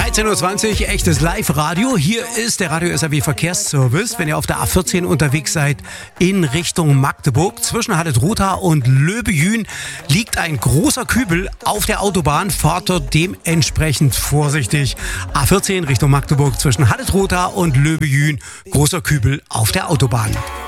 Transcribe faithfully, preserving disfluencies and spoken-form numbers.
dreizehn Uhr zwanzig, echtes Live-Radio. Hier ist der Radio-S R W Verkehrsservice. Wenn ihr auf der A vierzehn unterwegs seid in Richtung Magdeburg, zwischen Halletrotha und Löbejün liegt ein großer Kübel auf der Autobahn. Fahrt dort dementsprechend vorsichtig. A vierzehn Richtung Magdeburg zwischen Halletrotha und Löbejün, großer Kübel auf der Autobahn.